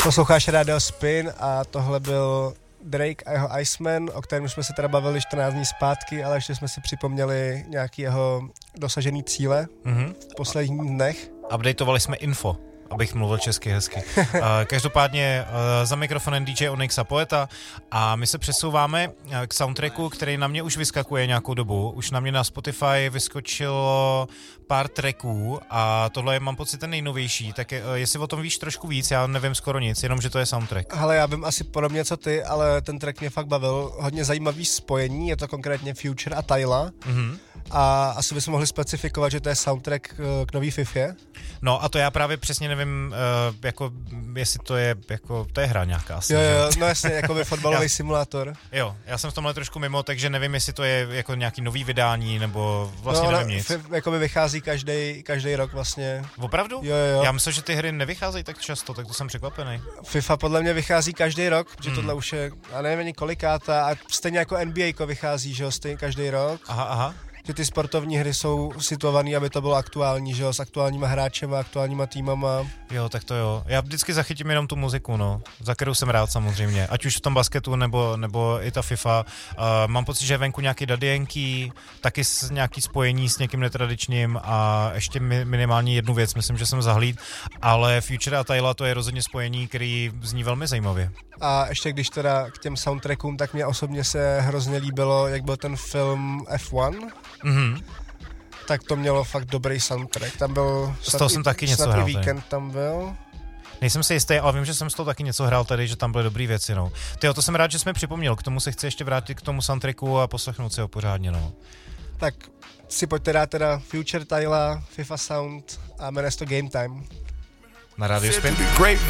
Posloucháš Radio Spin a tohle byl Drake a jeho Iceman, o kterém jsme se teda bavili 14 dní zpátky, ale ještě jsme si připomněli nějaký jeho dosažený cíle v posledních dnech. Updateovali jsme info, abych mluvil česky hezky. Každopádně za mikrofonem DJ Onyx a Poeta a my se přesouváme k soundtracku, který na mě už vyskakuje nějakou dobu. Už na mě na Spotify vyskočilo pár tracků a tohle je, mám pocit, ten nejnovější. Tak jestli o tom víš trošku víc, já nevím skoro nic, jenom že to je soundtrack. Hele, já vím asi podobně co ty, ale ten track mě fakt bavil. Hodně zajímavý spojení, je to konkrétně Future a Tyla. A asi bychom mohli specifikovat, že to je soundtrack k nový Fifě. No a to já právě přesně nevím, jako, jestli to je, jako, to je hra nějaká asi. Jo, no jasně, jako by fotbalový simulátor. Jo, já jsem v tomhle trošku mimo, takže nevím, jestli to je jako nějaký nový vydání, nebo vlastně nevím nic. Jako by vychází každý rok vlastně. Opravdu? Jo. Já myslím, že ty hry nevycházejí tak často, tak to jsem překvapený. FIFA podle mě vychází každý rok, protože tohle už je, a nevím ani kolikáta, a stejně jako NBA vychází, že jo, stejně každý rok. Aha. Že ty sportovní hry jsou situované, aby to bylo aktuální, že jo, s aktuálníma hráčema, aktuálníma týmama. Jo, tak to jo. Já vždycky zachytím jenom tu muziku, no, za kterou jsem rád samozřejmě. Ať už v tom basketu, nebo i ta FIFA. Mám pocit, že je venku nějaký Daddy Yankee, taky nějaký spojení s někým netradičním a ještě minimálně jednu věc, myslím, že jsem zahlíd, ale Future a Tyla to je rozhodně spojení, který zní velmi zajímavě. A ještě když teda k těm soundtrackům, tak mě osobně se hrozně líbilo, jak byl ten film F1. Tak to mělo fakt dobrý soundtrack. Tam byl z toho jsem taky něco hrál. Víkend tam byl. Nejsem si jistý, ale vím, že jsem z toho taky něco hrál tady, že tam byly dobrý věci, no. Tyjo, to jsem rád, že jsi mi připomněl, k tomu se chci ještě vrátit k tomu soundtracku a poslechnout si ho pořádně, no. Tak si pojďte dát teda Future, Tyla, FIFA Sound a jmenuje se to Game Time. Na Radio Spin.